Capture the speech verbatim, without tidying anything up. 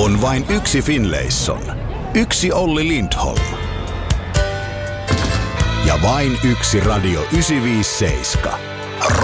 On vain yksi Finlayson, yksi Olli Lindholm ja vain yksi Radio yhdeksänsataaviisikymmentäseitsemän.